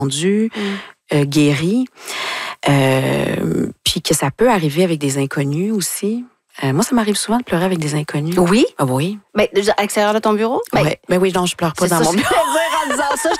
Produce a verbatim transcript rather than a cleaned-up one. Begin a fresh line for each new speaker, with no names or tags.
rendu, mm. euh, guéri. Euh, puis que ça peut arriver avec des inconnus aussi. Euh, moi, ça m'arrive souvent de pleurer avec des inconnus.
Oui?
Ah oui.
Mais à l'extérieur de ton bureau?
Oui, mais oui, non, je pleure pas
c'est
dans
ça,
mon bureau.
Je en disant ça,